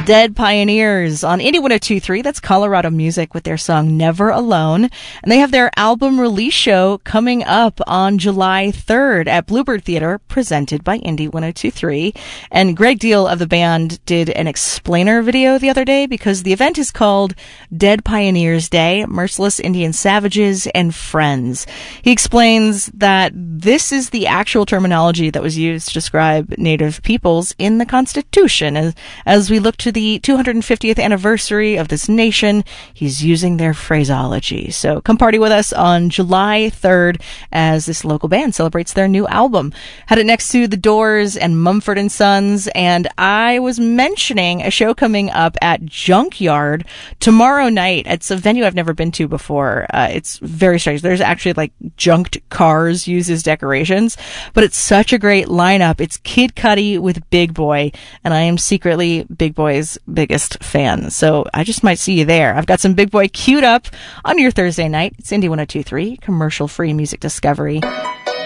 Dead Pioneers on Indie 102.3. That's Colorado Music with their song Never Alone. And they have their album release show coming up on July 3rd at Bluebird Theater, presented by Indie 102.3. And Greg Deal of the band did an explainer video the other day because the event is called Dead Pioneers Day, Merciless Indian Savages and Friends. He explains that this is the actual terminology that was used to describe Native peoples in the Constitution. As we look to the 250th anniversary of this nation, he's using their phraseology. So come party with us on July 3rd as this local band celebrates their new album. Had it next to The Doors and Mumford & Sons, and I was mentioning a show coming up at Junkyard tomorrow night. It's a venue I've never been to before. It's very strange. There's actually like junked cars used as decorations, but it's such a great lineup. It's Kid Cudi with Big Boy, and I am secretly Big Boy's biggest fan. So I just might see you there. I've got some Big Boy queued up on your Thursday night. It's Indie 102.3, commercial-free music discovery.